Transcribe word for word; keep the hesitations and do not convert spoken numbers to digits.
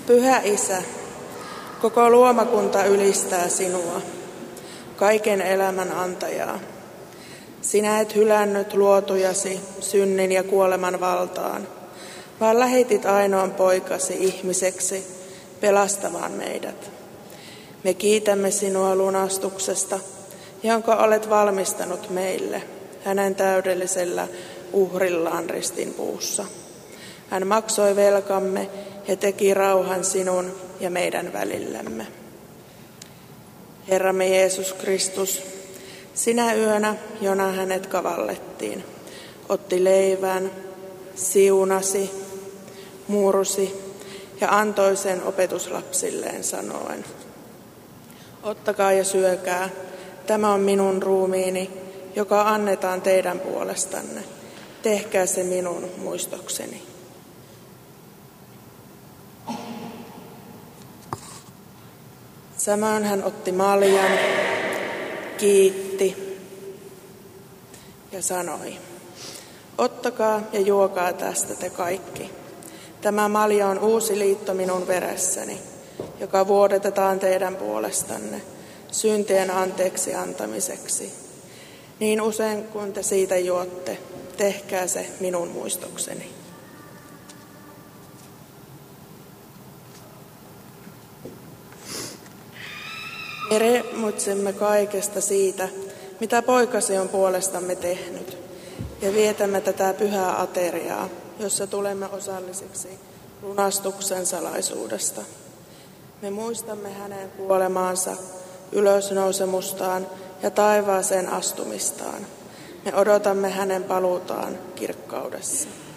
Pyhä Isä, koko luomakunta ylistää sinua, kaiken elämän antajaa. Sinä et hylännyt luotujasi synnin ja kuoleman valtaan, vaan lähetit ainoan poikasi ihmiseksi pelastamaan meidät. Me kiitämme sinua lunastuksesta, jonka olet valmistanut meille hänen täydellisellä uhrillaan ristinpuussa. Hän maksoi velkamme ja teki rauhan sinun ja meidän välillemme. Herramme Jeesus Kristus, sinä yönä, jona hänet kavallettiin, otti leivän, siunasi, muurusi ja antoi sen opetuslapsilleen sanoen: ottakaa ja syökää, tämä on minun ruumiini, joka annetaan teidän puolestanne. Tehkää se minun muistokseni. Samoin hän otti maljan, kiitti ja sanoi: ottakaa ja juokaa tästä te kaikki. Tämä malja on uusi liitto minun veressäni, joka vuodatetaan teidän puolestanne syntien anteeksi antamiseksi. Niin usein kun te siitä juotte, tehkää se minun muistokseni. Me riemuitsemme kaikesta siitä, mitä poikasi on puolestamme tehnyt, ja vietämme tätä pyhää ateriaa, jossa tulemme osallisiksi lunastuksen salaisuudesta. Me muistamme hänen kuolemaansa, ylösnousemustaan ja taivaaseen astumistaan. Me odotamme hänen paluutaan kirkkaudessa.